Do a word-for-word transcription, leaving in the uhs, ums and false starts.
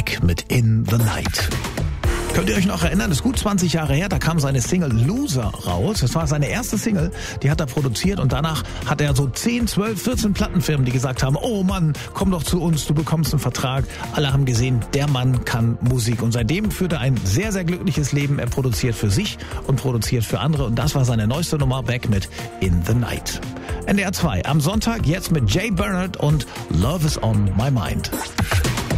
Beck mit In the Night. Könnt ihr euch noch erinnern, das ist gut zwanzig Jahre her, da kam seine Single Loser raus. Das war seine erste Single, die hat er produziert und danach hat er so zehn, zwölf, vierzehn Plattenfirmen, die gesagt haben, oh Mann, komm doch zu uns, du bekommst einen Vertrag. Alle haben gesehen, der Mann kann Musik und seitdem führt er ein sehr, sehr glückliches Leben. Er produziert für sich und produziert für andere und das war seine neueste Nummer, Beck mit In the Night. N D R zwei am Sonntag jetzt mit Jay Bernard und Love is on my mind.